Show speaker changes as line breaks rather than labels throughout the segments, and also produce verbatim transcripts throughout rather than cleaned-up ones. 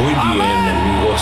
Muy bien, amigos.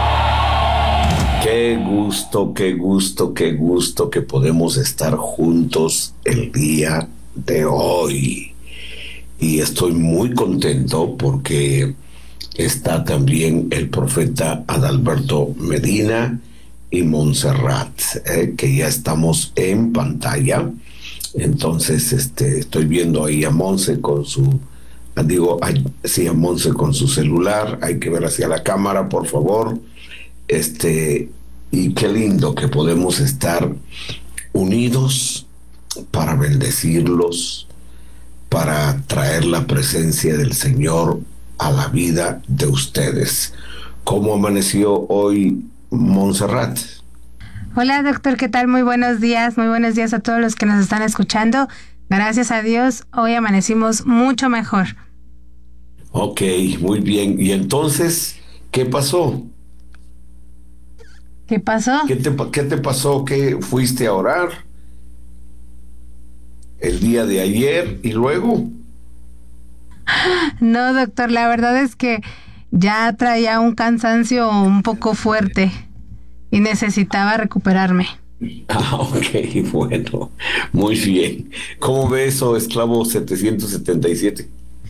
Qué gusto, qué gusto, qué gusto que podemos estar juntos el día de hoy. Y estoy muy contento porque está también el profeta Adalberto Medina y Montserrat, eh, que ya estamos en pantalla. Entonces, este, estoy viendo ahí a Monse con su, digo, ay, sí, a Monse con su celular. Hay que ver hacia la cámara, por favor. Este, y qué lindo que podemos estar unidos para bendecirlos, para traer la presencia del Señor a la vida de ustedes. ¿Cómo amaneció hoy Montserrat?
Hola, doctor, ¿qué tal? Muy buenos días, muy buenos días a todos los que nos están escuchando. Gracias a Dios, hoy amanecimos mucho mejor.
Ok, muy bien. ¿Y entonces qué pasó?
¿Qué pasó?
¿Qué te, qué te pasó? ¿Qué fuiste a orar el día de ayer y luego?
No, doctor, la verdad es que ya traía un cansancio un poco fuerte y necesitaba recuperarme.
Ah, ok, bueno, muy bien. ¿Cómo ves eso, esclavo setecientos setenta y siete?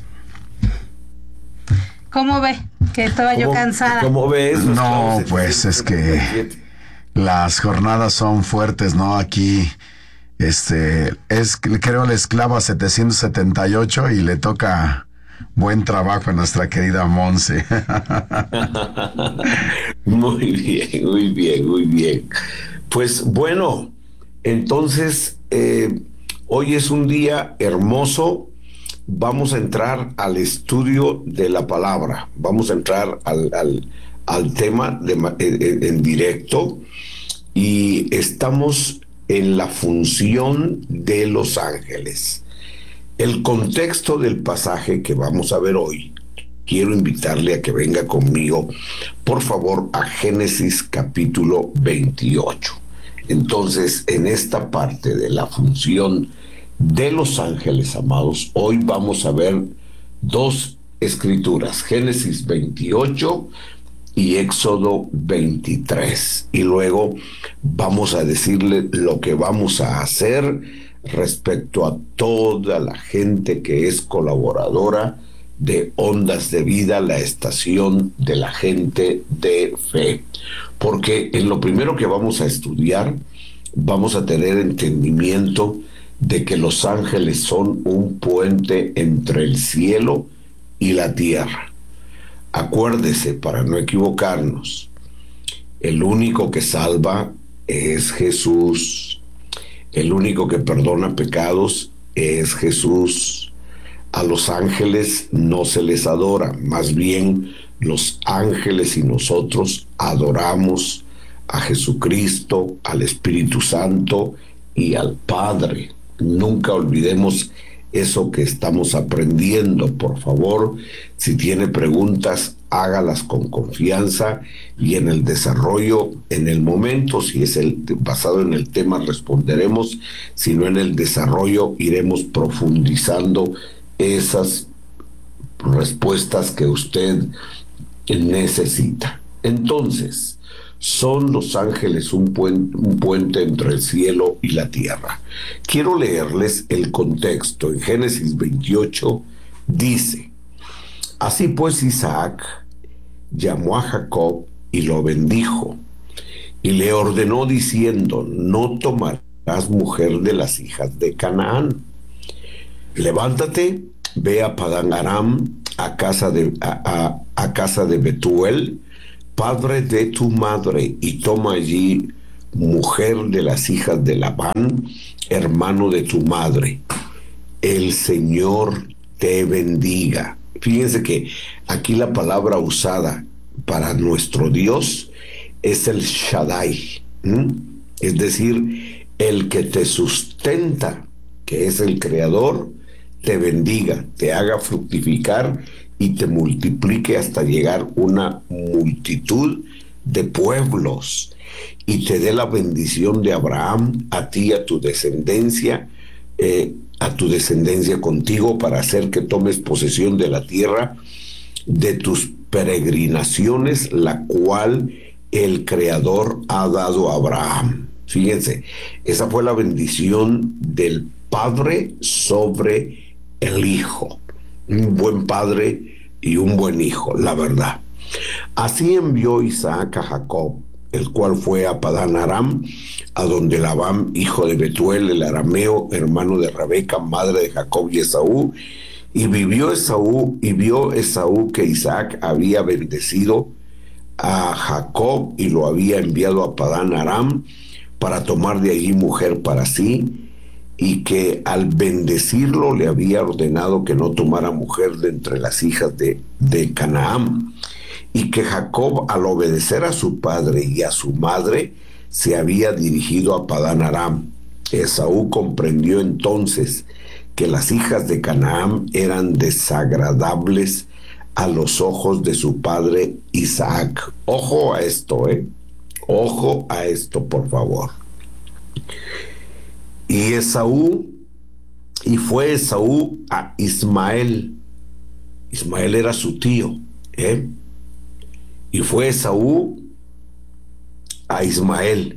¿Cómo ve? Que estaba yo cansada.
¿Cómo ves?
No, pues es que las jornadas son fuertes, ¿no? Aquí, este, es creo la esclava setecientos setenta y ocho y le toca buen trabajo a nuestra querida Monse.
Muy bien, muy bien, muy bien. Pues bueno, entonces eh, hoy es un día hermoso. Vamos a entrar al estudio de la palabra. Vamos a entrar al, al, al tema de, en, en directo. Y estamos en la función de los ángeles. El contexto del pasaje que vamos a ver hoy, quiero invitarle a que venga conmigo, por favor, a Génesis capítulo veintiocho. Entonces, en esta parte de la función de los ángeles, amados, hoy vamos a ver dos escrituras, Génesis veintiocho y Éxodo veintitrés. Y luego vamos a decirle lo que vamos a hacer respecto a toda la gente que es colaboradora de Ondas de Vida, la estación de la gente de fe. Porque en lo primero que vamos a estudiar, vamos a tener entendimiento de que los ángeles son un puente entre el cielo y la tierra. Acuérdese, para no equivocarnos, el único que salva es Jesús. El único que perdona pecados es Jesús. A los ángeles no se les adora, más bien los ángeles y nosotros adoramos a Jesucristo, al Espíritu Santo y al Padre. Nunca olvidemos eso que estamos aprendiendo. Por favor, si tiene preguntas, hágalas con confianza y en el desarrollo, en el momento, si es el basado en el tema, responderemos. Si no, en el desarrollo iremos profundizando esas respuestas que usted necesita. Entonces, son los ángeles un puente, un puente entre el cielo y la tierra. Quiero leerles el contexto. En Génesis veintiocho dice: así pues Isaac llamó a Jacob y lo bendijo, y le ordenó diciendo: no tomarás mujer de las hijas de Canaán. Levántate, ve a Padán Aram, a casa de, a, a, a casa de Betuel, padre de tu madre, y toma allí mujer de las hijas de Labán, hermano de tu madre. El Señor te bendiga. Fíjense que aquí la palabra usada para nuestro Dios es el Shaddai, ¿m? Es decir, el que te sustenta, que es el Creador, te bendiga, te haga fructificar y te multiplique hasta llegar una multitud de pueblos, y te dé la bendición de Abraham a ti, a tu descendencia, eh, a tu descendencia contigo, para hacer que tomes posesión de la tierra de tus peregrinaciones, la cual el Creador ha dado a Abraham. Fíjense, esa fue la bendición del Padre sobre el Hijo. Un buen padre y un buen hijo, la verdad. Así envió Isaac a Jacob, el cual fue a Padán Aram, a donde Labán, hijo de Betuel, el arameo, hermano de Rebeca, madre de Jacob y Esaú, y vivió Esaú, y vio Esaú que Isaac había bendecido a Jacob y lo había enviado a Padán Aram para tomar de allí mujer para sí, y que al bendecirlo le había ordenado que no tomara mujer de entre las hijas de, de Canaán, y que Jacob, al obedecer a su padre y a su madre, se había dirigido a Padán Aram. Esaú comprendió entonces que las hijas de Canaán eran desagradables a los ojos de su padre Isaac. Ojo a esto, ¿eh? Ojo a esto, por favor. Y Esaú, y fue Esaú a Ismael. Ismael era su tío, ¿eh? Y fue Esaú a Ismael.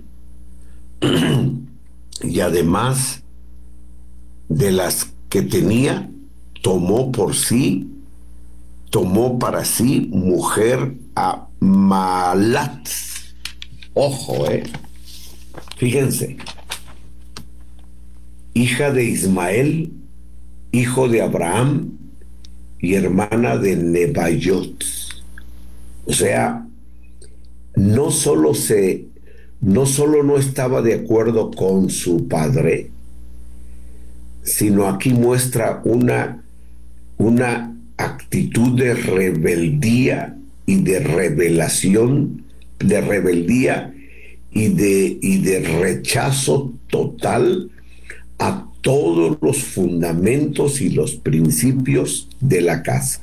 Y además de las que tenía, tomó por sí, tomó para sí mujer a Maalat. Ojo, ¿eh? Fíjense. Hija de Ismael, hijo de Abraham y hermana de Nebayot. O sea, no solo se, no solo no estaba de acuerdo con su padre, sino aquí muestra una, una actitud de rebeldía y de revelación, de rebeldía y de, y de rechazo total a todos los fundamentos y los principios de la casa.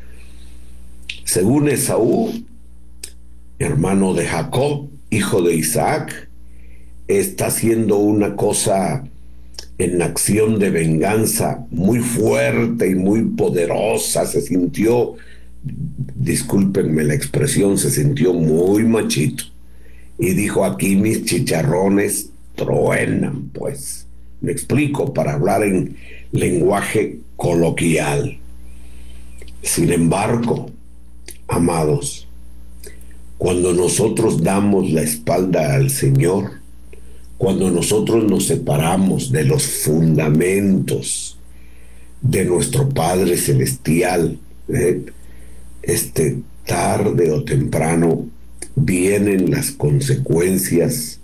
Según Esaú, hermano de Jacob, hijo de Isaac, está haciendo una cosa en acción de venganza muy fuerte y muy poderosa. Se sintió, discúlpenme la expresión, se sintió muy machito y dijo: aquí mis chicharrones truenan, pues. Me explico, para hablar en lenguaje coloquial. Sin embargo, amados, cuando nosotros damos la espalda al Señor, cuando nosotros nos separamos de los fundamentos de nuestro Padre Celestial, ¿eh? este, tarde o temprano vienen las consecuencias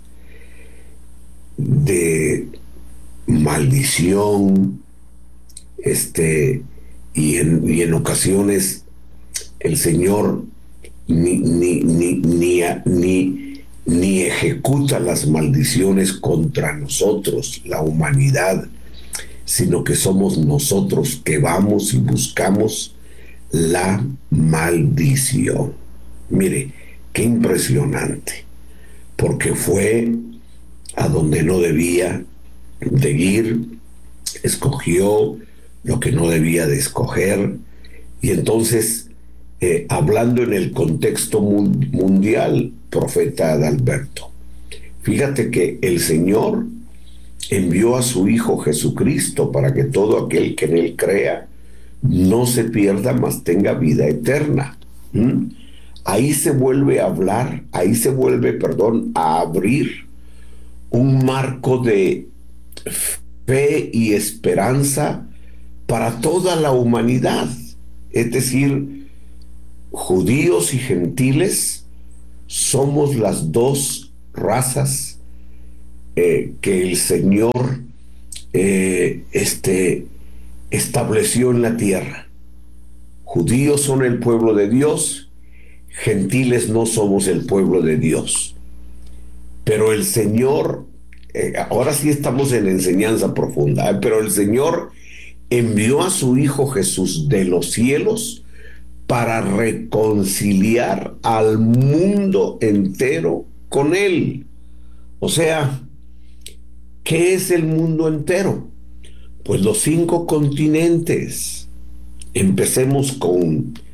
de maldición, este, y en, y en ocasiones el Señor ni, ni, ni, ni, ni, ni ejecuta las maldiciones contra nosotros, la humanidad, sino que somos nosotros que vamos y buscamos la maldición. Mire, qué impresionante, porque fue a donde no debía de ir, escogió lo que no debía de escoger, y entonces, eh, hablando en el contexto mundial, profeta Adalberto, fíjate que el Señor envió a su Hijo Jesucristo para que todo aquel que en Él crea no se pierda, mas tenga vida eterna. ¿Mm? Ahí se vuelve a hablar, ahí se vuelve, perdón, a abrir un marco de fe y esperanza para toda la humanidad, es decir, judíos y gentiles somos las dos razas eh, que el Señor eh, este, estableció en la tierra. Judíos son el pueblo de Dios, gentiles no somos el pueblo de Dios. Pero el Señor, eh, ahora sí estamos en enseñanza profunda, ¿eh? Pero el Señor envió a su Hijo Jesús de los cielos para reconciliar al mundo entero con Él. O sea, ¿qué es el mundo entero? Pues los cinco continentes. Empecemos con,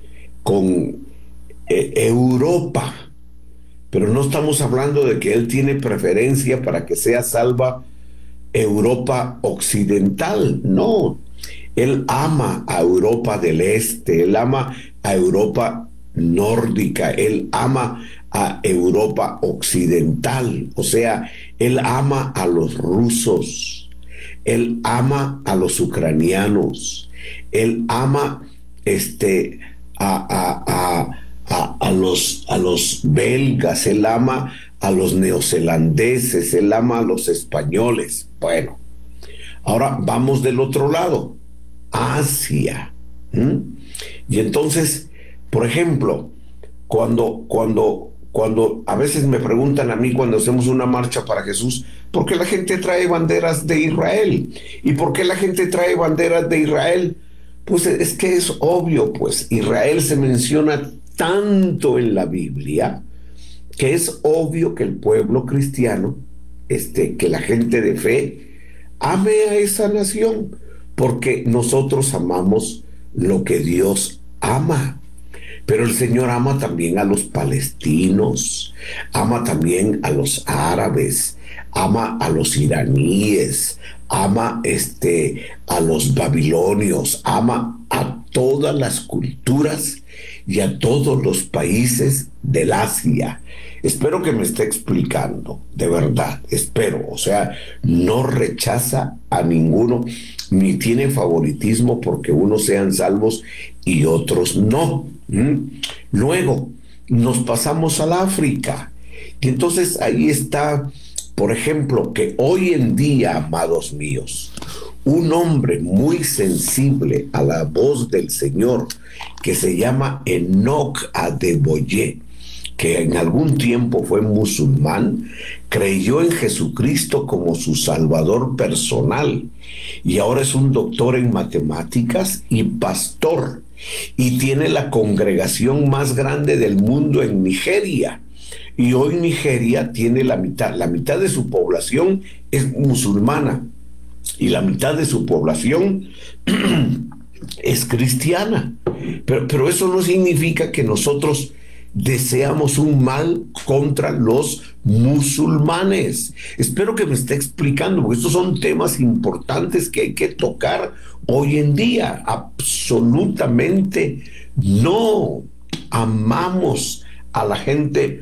con eh, Europa, pero no estamos hablando de que él tiene preferencia para que sea salva Europa occidental, no. Él ama a Europa del Este, él ama a Europa nórdica, él ama a Europa occidental, o sea, él ama a los rusos, él ama a los ucranianos, él ama este, a, a, a, a, a, los, a los belgas, él ama a los neozelandeses, él ama a los españoles. Bueno, ahora vamos del otro lado, Asia. ¿Mm? Y entonces, por ejemplo, cuando, cuando, cuando a veces me preguntan a mí cuando hacemos una marcha para Jesús, ¿por qué la gente trae banderas de Israel? ¿Y por qué la gente trae banderas de Israel? Pues es que es obvio, pues Israel se menciona tanto en la Biblia que es obvio que el pueblo cristiano, este, que la gente de fe, ame a esa nación, porque nosotros amamos lo que Dios ama. Pero el Señor ama también a los palestinos, ama también a los árabes, ama a los iraníes, ama este, a los babilonios, ama a todas las culturas y a todos los países del Asia. Espero que me esté explicando, de verdad, espero. O sea, no rechaza a ninguno, ni tiene favoritismo porque unos sean salvos y otros no. ¿Mm? Luego, nos pasamos al África. Y entonces ahí está, por ejemplo, que hoy en día, amados míos, un hombre muy sensible a la voz del Señor, que se llama Enoch Adeboye, que en algún tiempo fue musulmán, creyó en Jesucristo como su salvador personal y ahora es un doctor en matemáticas y pastor y tiene la congregación más grande del mundo en Nigeria. Y hoy Nigeria tiene la mitad, la mitad de su población es musulmana y la mitad de su población es cristiana. Pero, pero eso no significa que nosotros deseamos un mal contra los musulmanes. Espero que me esté explicando, porque estos son temas importantes que hay que tocar hoy en día. Absolutamente no. Amamos a la gente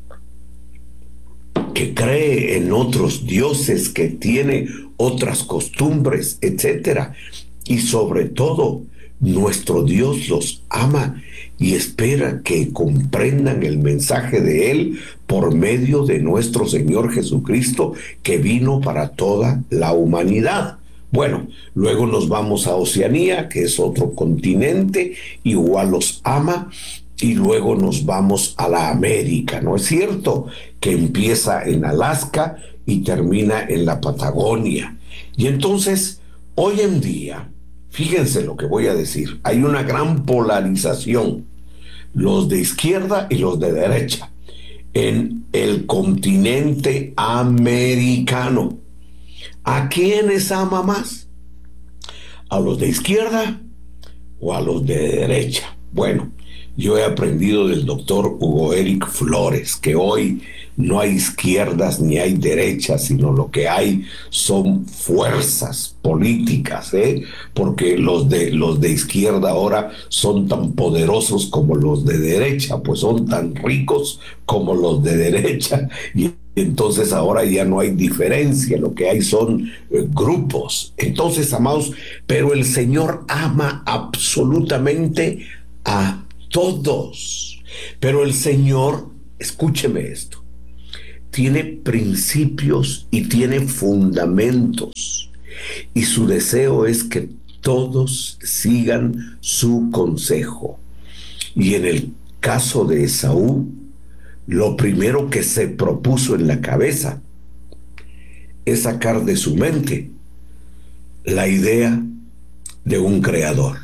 que cree en otros dioses, que tiene otras costumbres, etcétera. Y sobre todo, nuestro Dios los ama y espera que comprendan el mensaje de Él por medio de nuestro Señor Jesucristo, que vino para toda la humanidad. Bueno, luego nos vamos a Oceanía, que es otro continente, igual los ama, y luego nos vamos a la América, ¿no es cierto? Que empieza en Alaska y termina en la Patagonia. Y entonces, hoy en día, fíjense lo que voy a decir, hay una gran polarización, los de izquierda y los de derecha, en el continente americano. ¿A quiénes ama más? ¿A los de izquierda o a los de derecha? Bueno, yo he aprendido del doctor Hugo Eric Flores que hoy no hay izquierdas ni hay derechas, sino lo que hay son fuerzas políticas, ¿eh? Porque los de, los de izquierda ahora son tan poderosos como los de derecha, pues son tan ricos como los de derecha, y entonces ahora ya no hay diferencia, lo que hay son eh, grupos. Entonces, amados, pero el Señor ama absolutamente a todos, pero el Señor, escúcheme esto, tiene principios y tiene fundamentos, y su deseo es que todos sigan su consejo. Y en el caso de Esaú, lo primero que se propuso en la cabeza es sacar de su mente la idea de un creador.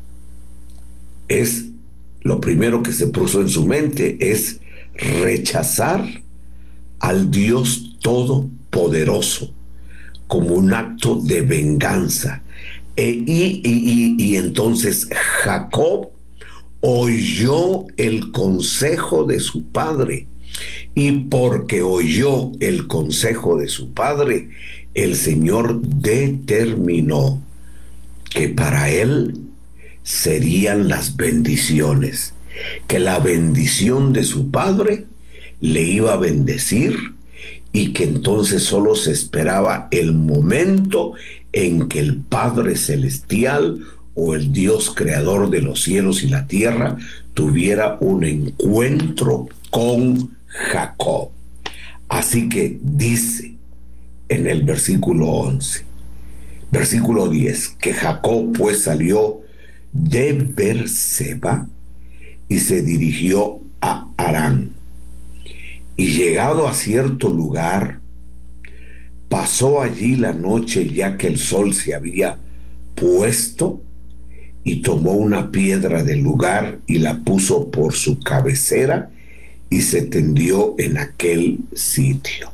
Es lo primero que se puso en su mente, es rechazar al Dios Todopoderoso como un acto de venganza. E, y, y, y, y entonces Jacob oyó el consejo de su padre, y porque oyó el consejo de su padre, el Señor determinó que para él serían las bendiciones, que la bendición de su padre le iba a bendecir, y que entonces solo se esperaba el momento en que el Padre Celestial o el Dios creador de los cielos y la tierra tuviera un encuentro con Jacob. Así que dice en el versículo once, versículo diez, que Jacob pues salió de Beerseba y se dirigió a Harán. Y llegado a cierto lugar, pasó allí la noche, ya que el sol se había puesto, y tomó una piedra del lugar y la puso por su cabecera y se tendió en aquel sitio.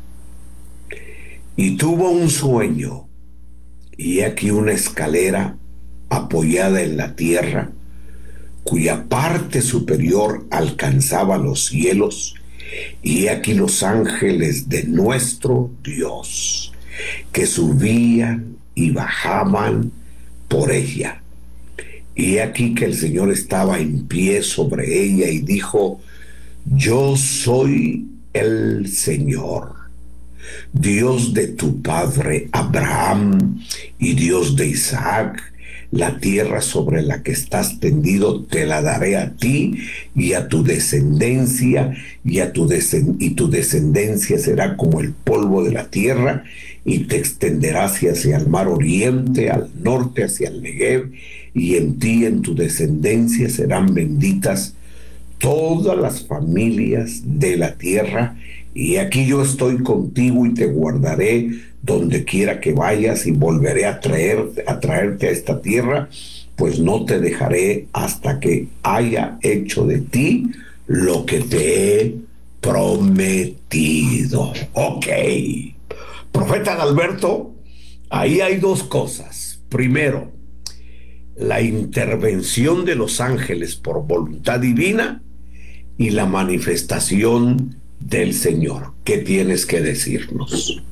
Y tuvo un sueño, y aquí una escalera apoyada en la tierra, cuya parte superior alcanzaba los cielos, y aquí los ángeles de nuestro Dios, que subían y bajaban por ella. Y aquí que el Señor estaba en pie sobre ella y dijo: yo soy el Señor, Dios de tu padre Abraham y Dios de Isaac. La tierra sobre la que estás tendido te la daré a ti y a tu descendencia, y a tu descend- y tu descendencia será como el polvo de la tierra, y te extenderás hacia el mar oriente, al norte, hacia el Negev, y en ti y en tu descendencia serán benditas todas las familias de la tierra. Y aquí yo estoy contigo y te guardaré donde quiera que vayas, y volveré a traer, a traerte a esta tierra, pues no te dejaré hasta que haya hecho de ti lo que te he prometido. Ok, profeta Adalberto, ahí hay dos cosas. Primero, la intervención de los ángeles por voluntad divina, y la manifestación del Señor. ¿Qué tienes que decirnos?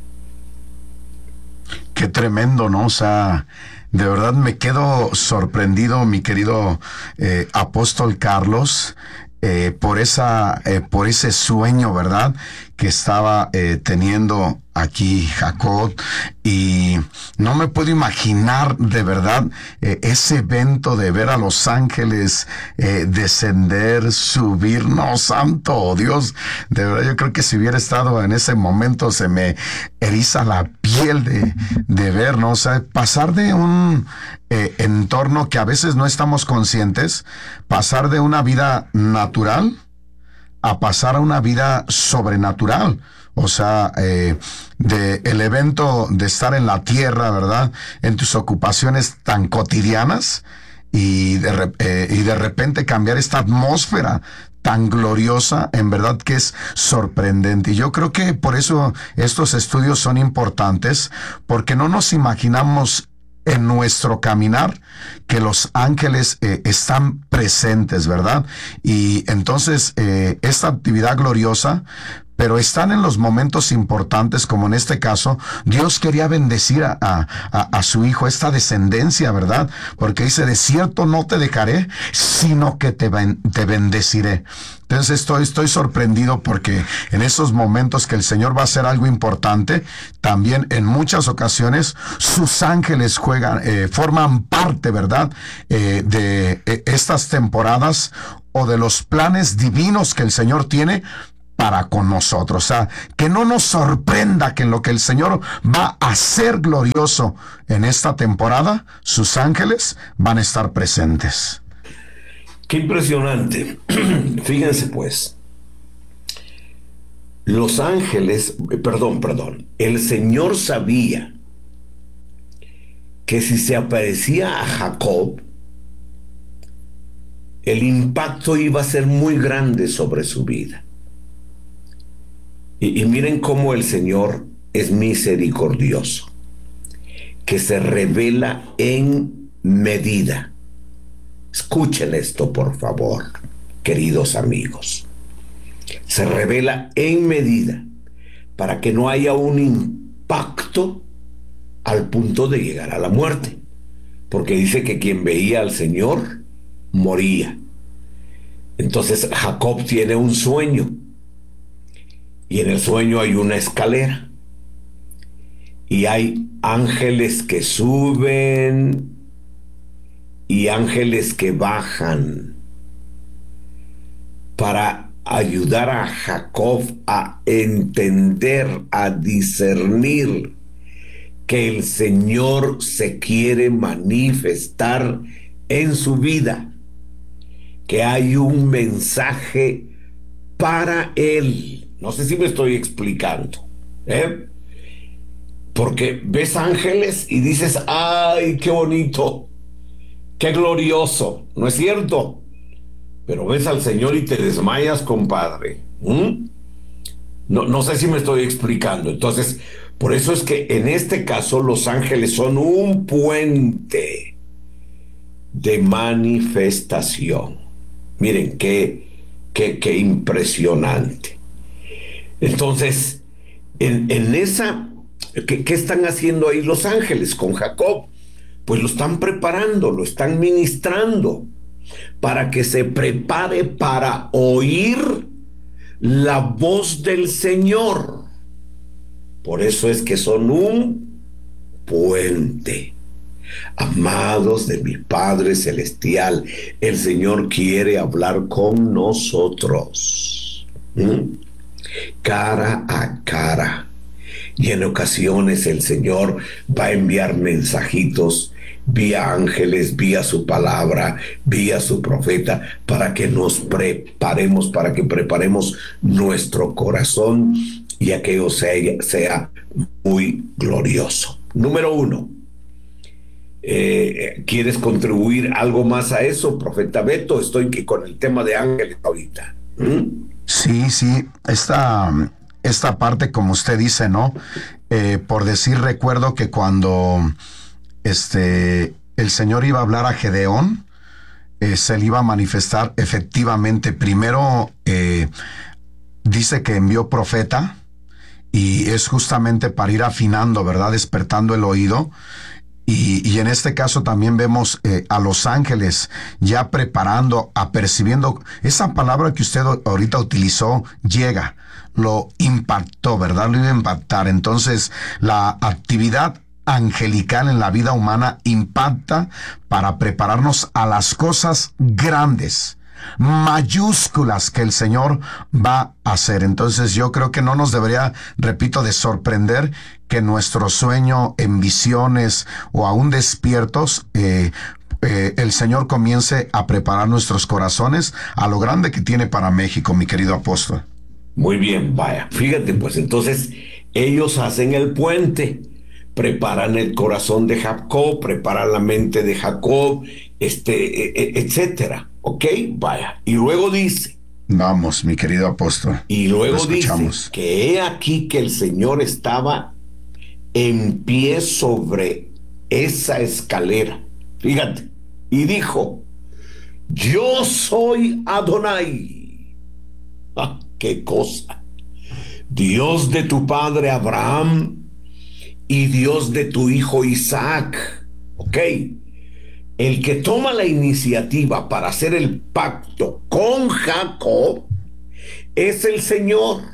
Qué tremendo, ¿no? O sea, de verdad me quedo sorprendido, mi querido eh, apóstol Carlos, eh, por esa, eh, por ese sueño, ¿verdad?, que estaba eh, teniendo aquí Jacob. Y no me puedo imaginar de verdad eh, ese evento de ver a los ángeles eh, descender, subir. No, santo Dios, de verdad yo creo que si hubiera estado en ese momento se me eriza la piel de, de ver, ¿no? O sea, pasar de un eh, entorno que a veces no estamos conscientes, pasar de una vida natural a pasar a una vida sobrenatural. O sea, eh, de el evento de estar en la tierra, ¿verdad?, en tus ocupaciones tan cotidianas, y de, eh, y de repente cambiar esta atmósfera tan gloriosa, en verdad que es sorprendente. Y yo creo que por eso estos estudios son importantes, porque no nos imaginamos en nuestro caminar que los ángeles eh, están presentes, ¿verdad? Y entonces eh, esta actividad gloriosa, pero están en los momentos importantes, como en este caso, Dios quería bendecir a, a, a su hijo, esta descendencia, ¿verdad? Porque dice: de cierto no te dejaré, sino que te, ben, te bendeciré. Entonces estoy, estoy sorprendido, porque en esos momentos que el Señor va a hacer algo importante, también en muchas ocasiones sus ángeles juegan, eh, forman parte, ¿verdad?, eh, de eh, estas temporadas, o de los planes divinos que el Señor tiene para con nosotros. O sea, que no nos sorprenda que en lo que el Señor va a hacer glorioso en esta temporada, sus ángeles van a estar presentes.
Qué impresionante. Fíjense pues, los ángeles, perdón, perdón, el Señor sabía que si se aparecía a Jacob, el impacto iba a ser muy grande sobre su vida. Y, y miren cómo el Señor es misericordioso, que se revela en medida. Escuchen esto, por favor, queridos amigos. Se revela en medida para que no haya un impacto al punto de llegar a la muerte, porque dice que quien veía al Señor moría. Entonces Jacob tiene un sueño y en el sueño hay una escalera y hay ángeles que suben y ángeles que bajan para ayudar a Jacob a entender, a discernir que el Señor se quiere manifestar en su vida, que hay un mensaje para él. No sé si me estoy explicando, ¿eh? Porque ves ángeles y dices, ¡ay, qué bonito! ¡Qué glorioso! ¿No es cierto? Pero ves al Señor y te desmayas, compadre. ¿Mm? No, no sé si me estoy explicando. Entonces, por eso es que en este caso los ángeles son un puente de manifestación. Miren, qué, qué, qué impresionante. Entonces, en, en esa, ¿qué, ¿qué están haciendo ahí los ángeles con Jacob? Pues lo están preparando, lo están ministrando para que se prepare para oír la voz del Señor. Por eso es que son un puente. Amados de mi Padre Celestial, el Señor quiere hablar con nosotros, ¿Mm? cara a cara. Y en ocasiones el Señor va a enviar mensajitos vía ángeles, vía su palabra, vía su profeta, para que nos preparemos, para que preparemos nuestro corazón y aquello sea, sea muy glorioso. Número uno. Eh, ¿Quieres contribuir algo más a eso, profeta Beto? Estoy con el tema de ángeles ahorita. ¿Mm?
Sí, sí, esta, esta parte, como usted dice, ¿no? Eh, por decir, recuerdo que cuando este, el Señor iba a hablar a Gedeón, eh, se le iba a manifestar efectivamente. Primero eh, dice que envió profeta, y es justamente para ir afinando, ¿verdad? Despertando el oído. Y, y en este caso también vemos eh, a los ángeles ya preparando, apercibiendo. Esa palabra que usted ahorita utilizó, llega, lo impactó, ¿verdad? Lo iba a impactar. Entonces, la actividad angelical en la vida humana impacta para prepararnos a las cosas grandes, mayúsculas que el Señor va a hacer. Entonces yo creo que no nos debería, repito, de sorprender que nuestro sueño, en visiones o aún despiertos, eh, eh, el Señor comience a preparar nuestros corazones a lo grande que tiene para México, mi querido apóstol.
Muy bien, vaya, fíjate, pues entonces ellos hacen el puente, preparan el corazón de Jacob, preparan la mente de Jacob, este, etcétera. Ok, vaya. Y luego dice.
Vamos, mi querido apóstol.
Y luego dice que he aquí que el Señor estaba en pie sobre esa escalera. Fíjate. Y dijo: yo soy Adonai. Ah, qué cosa. Dios de tu padre Abraham y Dios de tu hijo Isaac. Ok. El que toma la iniciativa para hacer el pacto con Jacob es el Señor.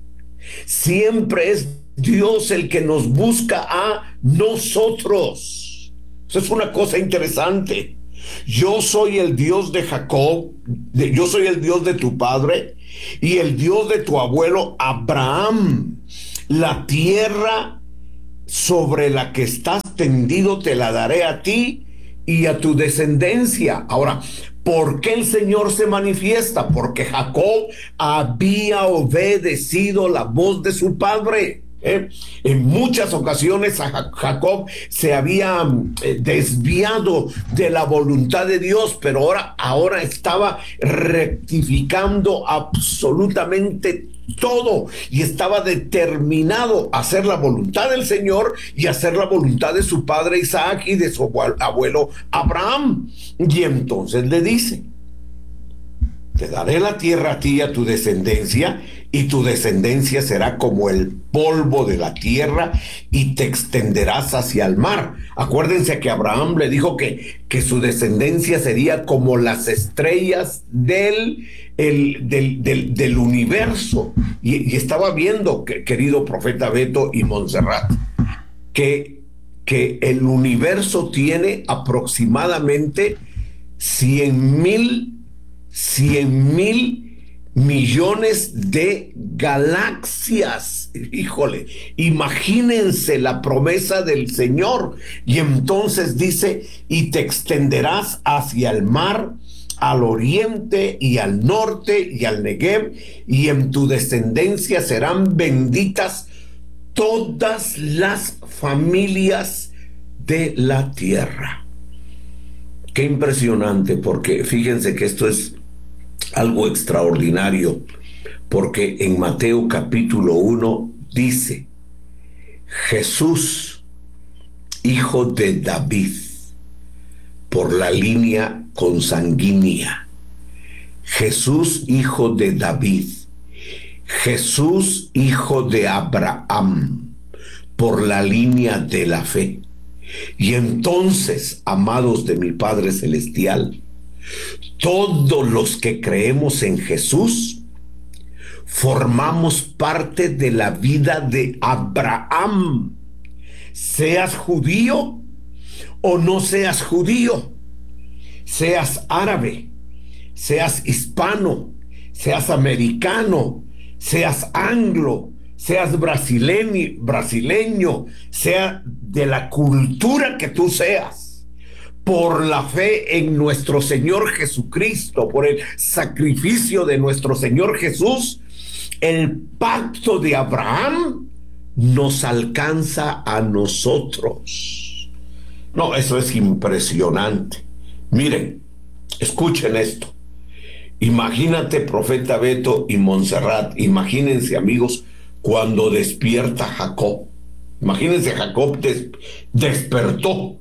Siempre es Dios el que nos busca a nosotros. Eso es una cosa interesante. Yo soy el Dios de Jacob, de, yo soy el Dios de tu padre y el Dios de tu abuelo Abraham. La tierra sobre la que estás tendido te la daré a ti y a tu descendencia. Ahora, ¿por qué el Señor se manifiesta? Porque Jacob había obedecido la voz de su padre. ¿eh? En muchas ocasiones a Jacob se había eh, desviado de la voluntad de Dios, pero ahora, ahora estaba rectificando absolutamente todo y estaba determinado a hacer la voluntad del Señor y a hacer la voluntad de su padre Isaac y de su abuelo Abraham. Y entonces le dice: te daré la tierra a ti y a tu descendencia, y tu descendencia será como el polvo de la tierra, y te extenderás hacia el mar. Acuérdense que Abraham le dijo que, que su descendencia sería como las estrellas del, el, del, del, del universo. Y, y estaba viendo, que, querido profeta Beto y Montserrat, que, que el universo tiene aproximadamente cien mil cien mil millones de galaxias. Híjole, imagínense la promesa del Señor. Y entonces dice: y te extenderás hacia el mar, al oriente y al norte y al Negev, y en tu descendencia serán benditas todas las familias de la tierra. Qué impresionante, porque fíjense que esto es algo extraordinario, porque en Mateo capítulo uno dice: Jesús, hijo de David, por la línea consanguínea. Jesús, hijo de David. Jesús, hijo de Abraham, por la línea de la fe. Y entonces, amados de mi Padre Celestial, todos los que creemos en Jesús formamos parte de la vida de Abraham, seas judío o no seas judío, seas árabe, seas hispano, seas americano, seas anglo, seas brasileño, brasileño, sea de la cultura que tú seas. Por la fe en nuestro Señor Jesucristo, por el sacrificio de nuestro Señor Jesús, el pacto de Abraham nos alcanza a nosotros. No, eso es impresionante. Miren, escuchen esto. Imagínate, profeta Beto y Montserrat, imagínense, amigos, cuando despierta Jacob. Imagínense, Jacob des- despertó.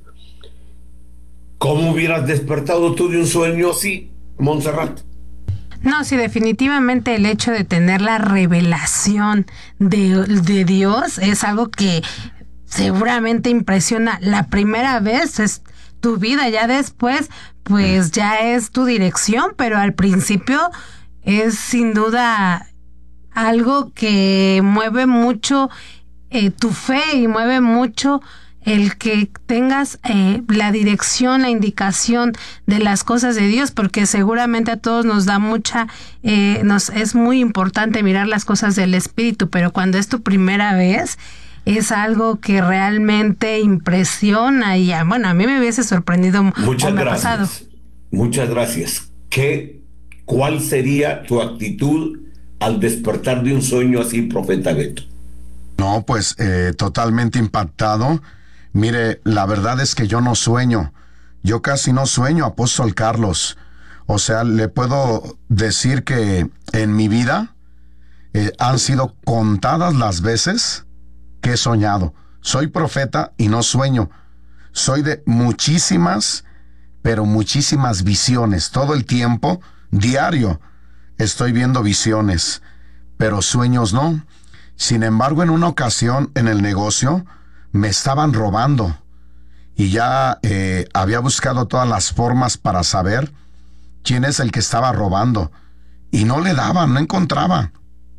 ¿Cómo hubieras despertado tú de un sueño así, Montserrat?
No, sí, definitivamente el hecho de tener la revelación de, de Dios es algo que seguramente impresiona. La primera vez es tu vida, ya después pues ya es tu dirección, pero al principio es sin duda algo que mueve mucho eh, tu fe y mueve mucho el que tengas eh, la dirección, la indicación de las cosas de Dios, porque seguramente a todos nos da mucha, eh, nos es muy importante mirar las cosas del Espíritu, pero cuando es tu primera vez, es algo que realmente impresiona y bueno, a mí me hubiese sorprendido.
Muchas gracias. Pasado. Muchas gracias. ¿Qué, cuál sería tu actitud al despertar de un sueño así, profeta Beto?
No, pues eh, totalmente impactado. Mire, la verdad es que yo no sueño. Yo casi no sueño, apóstol Carlos. O sea, le puedo decir que en mi vida eh, han sido contadas las veces que he soñado. Soy profeta y no sueño. Soy de muchísimas, pero muchísimas visiones. Todo el tiempo, diario, estoy viendo visiones, pero sueños no. Sin embargo, en una ocasión en el negocio me estaban robando y ya eh, había buscado todas las formas para saber quién es el que estaba robando y no le daban, no encontraba.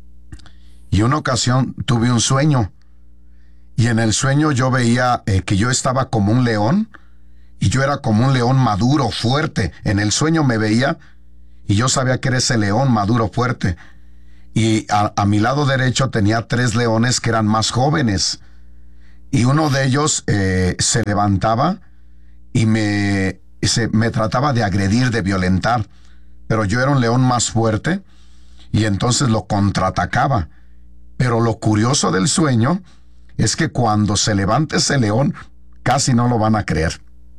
Y una ocasión tuve un sueño y en el sueño yo veía eh, que yo estaba como un león y yo era como un león maduro, fuerte. En el sueño me veía y yo sabía que era ese león maduro, fuerte. Y a, a mi lado derecho tenía tres leones que eran más jóvenes. Y uno de ellos eh, se levantaba y me, se, me trataba de agredir, de violentar. Pero yo era un león más fuerte y entonces lo contraatacaba. Pero lo curioso del sueño es que cuando se levante ese león, casi no lo van a creer.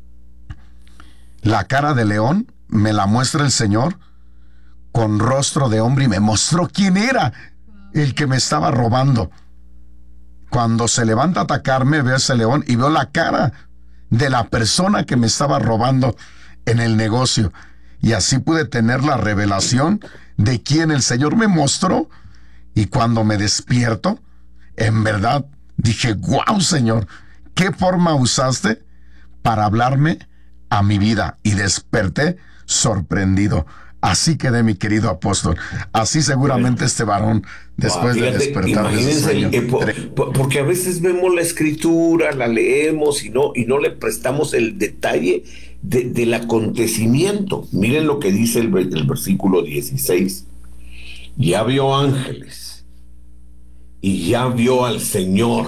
La cara de león me la muestra el Señor con rostro de hombre y me mostró quién era el que me estaba robando. Cuando se levanta a atacarme, veo ese león y veo la cara de la persona que me estaba robando en el negocio. Y así pude tener la revelación de quién el Señor me mostró. Y cuando me despierto, en verdad dije, wow, Señor, ¿qué forma usaste para hablarme a mi vida? Y desperté sorprendido. Así quedé, mi querido apóstol. Así seguramente este varón, después
Fíjate,
de despertar de ese sueño,
eh, por, por, porque a veces vemos la escritura, la leemos y no, y no le prestamos el detalle de, del acontecimiento. Miren lo que dice el, el versículo dieciséis. Ya vio ángeles y ya vio al Señor.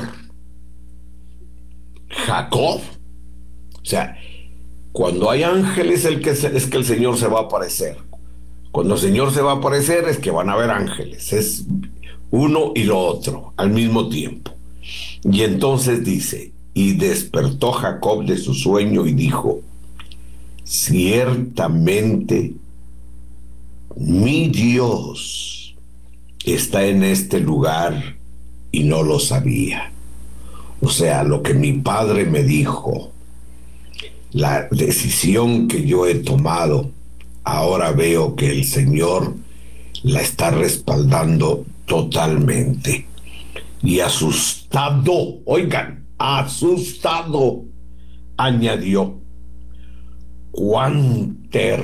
Jacob. O sea, cuando hay ángeles el que se, es que el Señor se va a aparecer. Cuando el Señor se va a aparecer es que van a haber ángeles. Es uno y lo otro al mismo tiempo. Y entonces dice, y despertó Jacob de su sueño y dijo, ciertamente mi Dios está en este lugar y no lo sabía. O sea, lo que mi padre me dijo, la decisión que yo he tomado, ahora veo que el Señor la está respaldando totalmente. Y asustado, oigan, asustado, añadió, cuán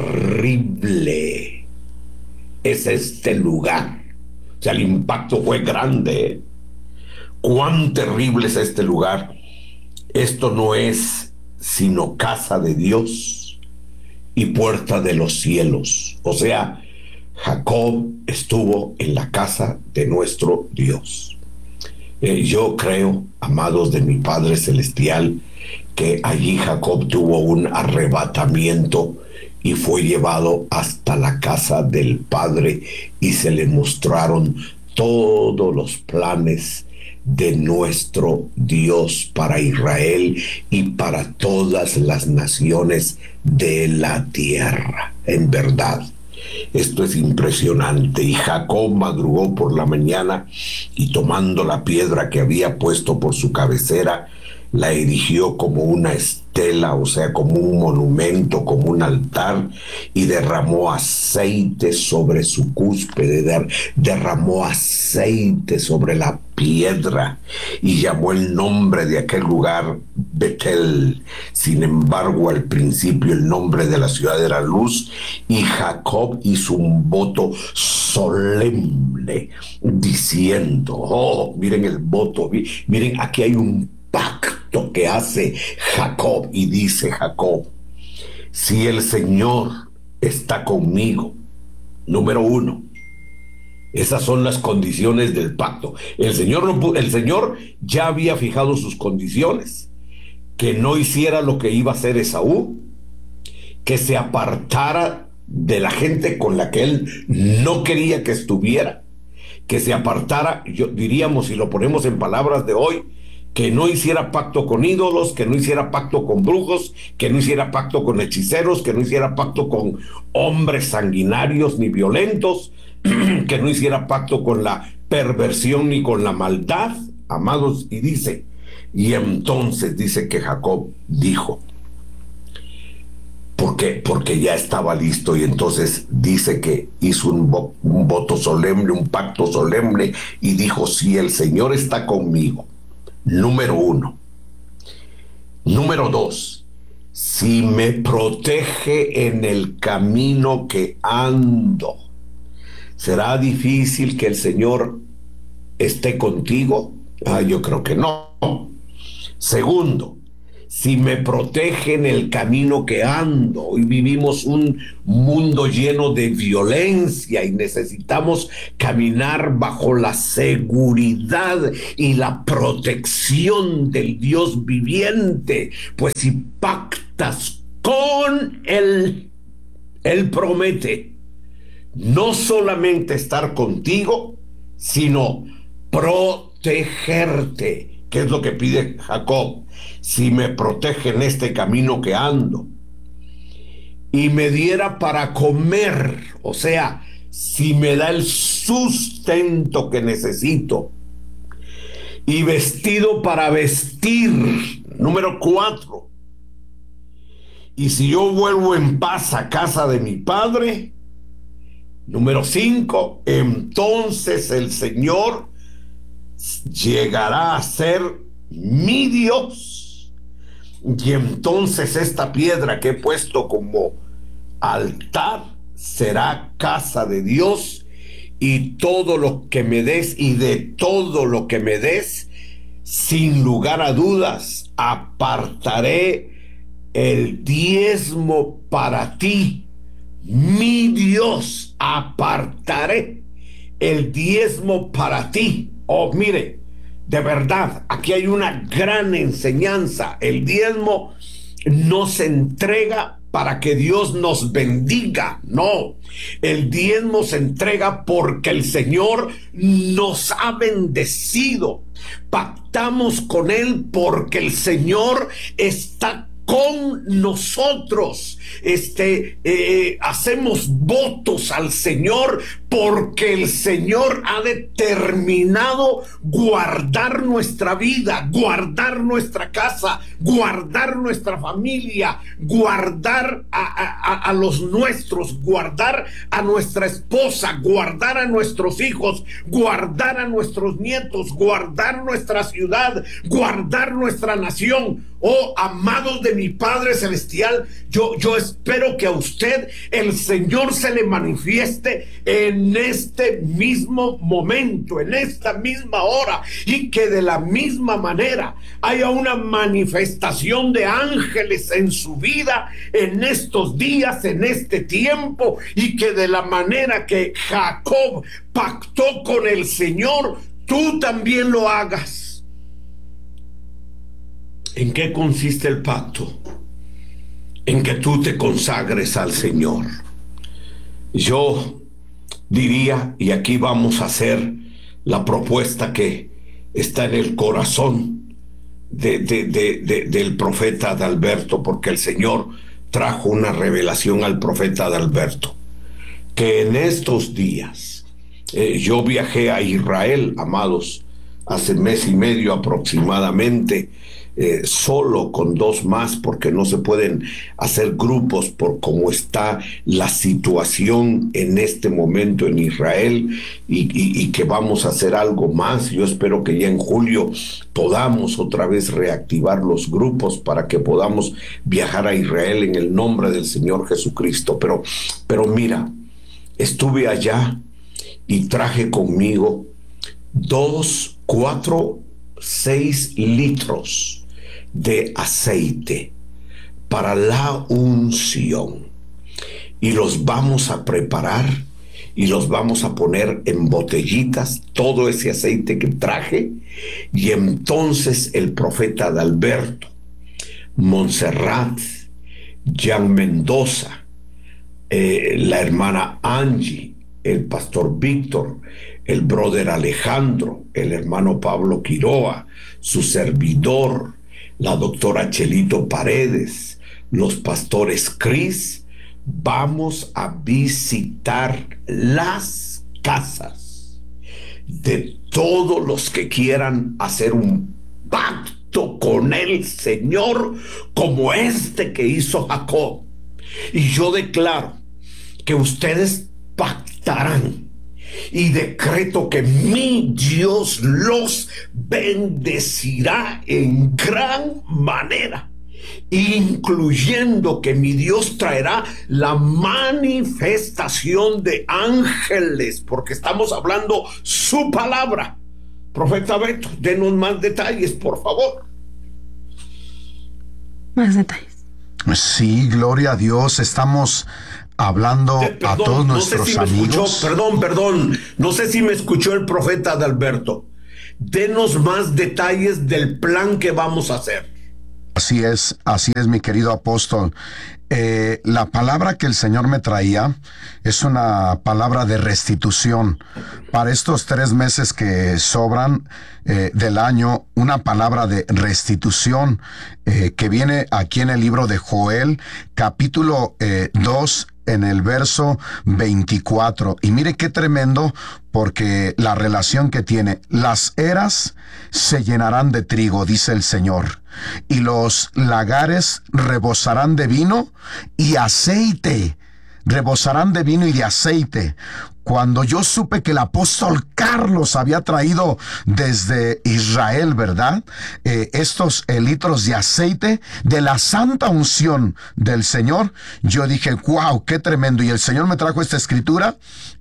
terrible es este lugar. O sea, el impacto fue grande. Cuán terrible es este lugar. Esto no es sino casa de Dios y puerta de los cielos. O sea, Jacob estuvo en la casa de nuestro Dios. Eh, yo creo, amados de mi Padre Celestial, que allí Jacob tuvo un arrebatamiento y fue llevado hasta la casa del Padre y se le mostraron todos los planes de nuestro Dios para Israel y para todas las naciones de la tierra. En verdad, esto es impresionante. Y Jacob madrugó por la mañana y tomando la piedra que había puesto por su cabecera, la erigió como una estela, o sea, como un monumento, como un altar, y derramó aceite sobre su cúspide, der, derramó aceite sobre la piedra y llamó el nombre de aquel lugar Betel. Sin embargo, al principio el nombre de la ciudad era Luz, y Jacob hizo un voto solemne diciendo, oh, miren el voto, miren, aquí hay un pacto que hace Jacob, y dice Jacob, si el Señor está conmigo, número uno, esas son las condiciones del pacto. El Señor, no, el Señor ya había fijado sus condiciones, que no hiciera lo que iba a hacer Esaú, que se apartara de la gente con la que él no quería que estuviera, que se apartara, yo diríamos, si lo ponemos en palabras de hoy, que no hiciera pacto con ídolos, que no hiciera pacto con brujos, que no hiciera pacto con hechiceros, que no hiciera pacto con hombres sanguinarios ni violentos, que no hiciera pacto con la perversión ni con la maldad, amados. Y dice, y entonces dice que Jacob dijo, ¿por qué? Porque ya estaba listo, y entonces dice que hizo un, vo un voto solemne, un pacto solemne, y dijo, si el Señor está conmigo, número uno. Número dos, si me protege en el camino que ando, ¿será difícil que el Señor esté contigo? Ah, yo creo que no. Segundo, si me protege en el camino que ando. Hoy vivimos un mundo lleno de violencia y necesitamos caminar bajo la seguridad y la protección del Dios viviente. Pues si pactas con Él, Él promete no solamente estar contigo, sino protegerte. ¿Qué es lo que pide Jacob? Si me protege en este camino que ando, y me diera para comer, o sea, si me da el sustento que necesito, y vestido para vestir, número cuatro, y si yo vuelvo en paz a casa de mi padre, número cinco, entonces el Señor llegará a ser mi Dios, y entonces esta piedra que he puesto como altar será casa de Dios, y todo lo que me des, y de todo lo que me des, sin lugar a dudas, apartaré el diezmo para ti, mi Dios, apartaré el diezmo para ti. Oh, mire, de verdad, aquí hay una gran enseñanza. El diezmo no se entrega para que Dios nos bendiga, no. El diezmo se entrega porque el Señor nos ha bendecido. Pactamos con Él porque el Señor está con nosotros. Este, eh, hacemos votos al Señor porque el Señor ha determinado guardar nuestra vida, guardar nuestra casa, guardar nuestra familia, guardar a, a, a los nuestros, guardar a nuestra esposa, guardar a nuestros hijos, guardar a nuestros nietos, guardar nuestra ciudad, guardar nuestra nación. Oh, amados de mi Padre Celestial, yo, yo espero que a usted el Señor se le manifieste en este mismo momento, en esta misma hora, y que de la misma manera haya una manifestación de ángeles en su vida en estos días, en este tiempo, y que de la manera que Jacob pactó con el Señor, tú también lo hagas. ¿En qué consiste el pacto? En que tú te consagres al Señor. Yo diría, y aquí vamos a hacer la propuesta que está en el corazón de, de, de, de, del profeta Adalberto, porque el Señor trajo una revelación al profeta Adalberto, que en estos días, eh, yo viajé a Israel, amados, hace mes y medio aproximadamente, Eh, solo con dos más, porque no se pueden hacer grupos por cómo está la situación en este momento en Israel, y, y, y que vamos a hacer algo más. Yo espero que ya en julio podamos otra vez reactivar los grupos para que podamos viajar a Israel en el nombre del Señor Jesucristo. Pero, pero mira, estuve allá y traje conmigo dos, cuatro, seis litros de aceite para la unción, y los vamos a preparar y los vamos a poner en botellitas, todo ese aceite que traje. Y entonces el profeta Adalberto, Montserrat, Jan Mendoza, eh, la hermana Angie, el pastor Víctor, el brother Alejandro, el hermano Pablo Quiroa, su servidor, la doctora Chelito Paredes, los pastores Cris, vamos a visitar las casas de todos los que quieran hacer un pacto con el Señor como este que hizo Jacob. Y yo declaro que ustedes pactarán, y decreto que mi Dios los bendecirá en gran manera, incluyendo que mi Dios traerá la manifestación de ángeles, porque estamos hablando su palabra. Profeta Beto, denos más detalles, por favor.
Más detalles.
Sí, gloria a Dios. Estamos hablando eh, perdón, a todos nuestros
no sé si
amigos.
Escuchó, perdón, perdón, no sé si me escuchó el profeta Adalberto. Denos más detalles del plan que vamos a hacer.
Así es, así es, mi querido apóstol. eh, la palabra que el Señor me traía es una palabra de restitución. Para estos tres meses que sobran eh, del año, una palabra de restitución eh, que viene aquí en el libro de Joel, capítulo eh, dos, en el verso veinticuatro. Y mire qué tremendo, porque la relación que tiene: las eras se llenarán de trigo, dice el Señor, y los lagares rebosarán de vino y aceite. Rebosarán de vino y de aceite. Cuando yo supe que el apóstol Carlos había traído desde Israel, ¿verdad? Eh, estos eh, litros de aceite de la santa unción del Señor, yo dije, wow, qué tremendo. Y el Señor me trajo esta escritura: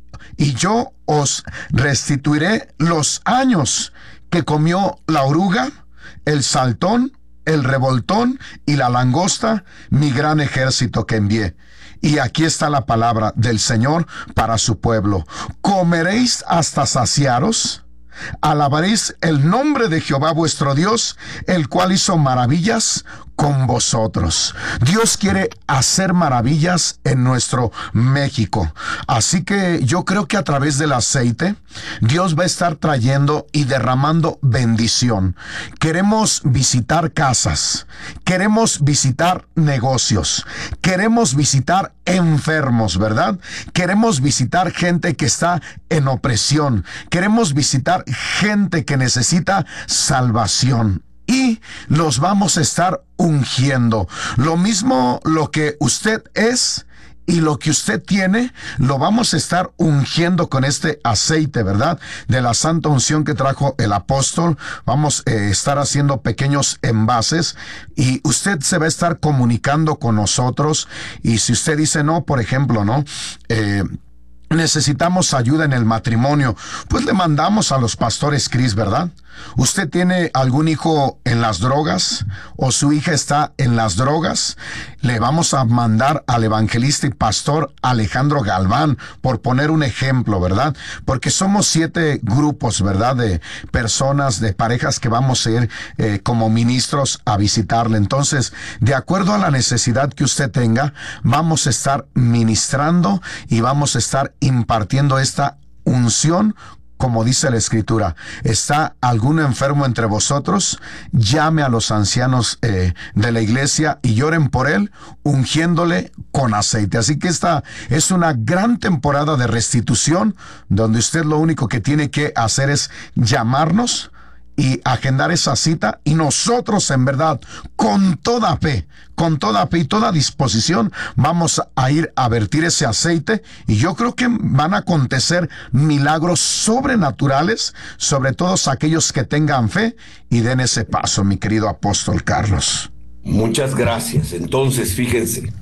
y yo os restituiré los años que comió la oruga, el saltón, el revoltón y la langosta, mi gran ejército que envié. Y aquí está la palabra del Señor para su pueblo: comeréis hasta saciaros, alabaréis el nombre de Jehová vuestro Dios, el cual hizo maravillas con vosotros. Dios quiere hacer maravillas en nuestro México. Así que yo creo que a través del aceite Dios va a estar trayendo y derramando bendición. Queremos visitar casas, queremos visitar negocios, queremos visitar enfermos, ¿verdad? Queremos visitar gente que está en opresión, queremos visitar gente que necesita salvación. Y los vamos a estar ungiendo. Lo mismo lo que usted es y lo que usted tiene, lo vamos a estar ungiendo con este aceite, ¿verdad? De la santa unción que trajo el apóstol. Vamos a eh, estar haciendo pequeños envases y usted se va a estar comunicando con nosotros. Y si usted dice no, por ejemplo, ¿no? Eh, necesitamos ayuda en el matrimonio, pues le mandamos a los pastores Cris, ¿verdad? ¿Usted tiene algún hijo en las drogas o su hija está en las drogas? Le vamos a mandar al evangelista y pastor Alejandro Galván, por poner un ejemplo, ¿verdad? Porque somos siete grupos, ¿verdad? De personas, de parejas que vamos a ir eh, como ministros a visitarle. Entonces, de acuerdo a la necesidad que usted tenga, vamos a estar ministrando y vamos a estar impartiendo esta unción. Como dice la Escritura, ¿está algún enfermo entre vosotros? Llame a los ancianos eh, de la iglesia y lloren por él, ungiéndole con aceite. Así que esta es una gran temporada de restitución, donde usted lo único que tiene que hacer es llamarnos y agendar esa cita, y nosotros en verdad, con toda fe, con toda fe y toda disposición, vamos a ir a vertir ese aceite, y yo creo que van a acontecer milagros sobrenaturales sobre todos aquellos que tengan fe y den ese paso, mi querido apóstol Carlos.
Muchas gracias. Entonces, fíjense,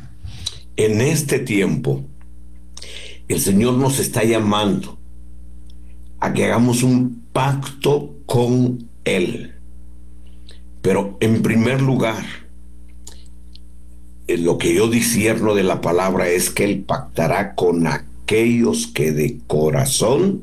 en este tiempo, el Señor nos está llamando a que hagamos un pacto con Él. Pero en primer lugar, lo que yo discierno de la palabra es que Él pactará con aquellos que de corazón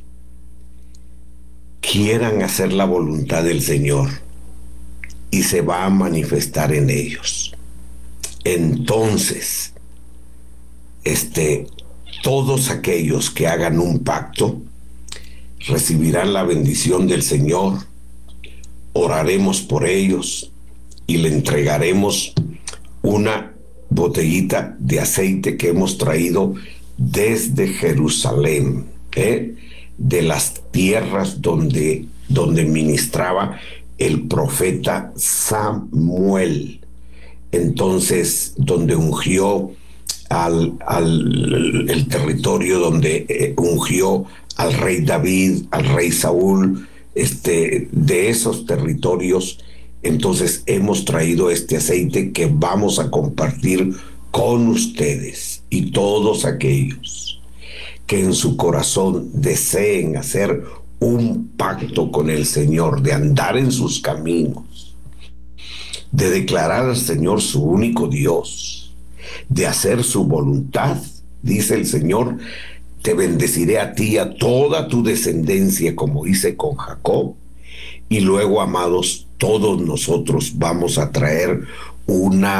quieran hacer la voluntad del Señor, y se va a manifestar en ellos. Entonces, este, todos aquellos que hagan un pacto recibirán la bendición del Señor. Oraremos por ellos y le entregaremos una botellita de aceite que hemos traído desde Jerusalén, ¿eh? de las tierras donde, donde ministraba el profeta Samuel. Entonces, donde ungió al, al el territorio donde eh, ungió al rey David, al rey Saúl, este, de esos territorios. Entonces hemos traído este aceite que vamos a compartir con ustedes, y todos aquellos que en su corazón deseen hacer un pacto con el Señor, de andar en sus caminos, de declarar al Señor su único Dios, de hacer su voluntad. Dice el Señor: te bendeciré a ti y a toda tu descendencia, como hice con Jacob. Y luego, amados, todos nosotros vamos a traer una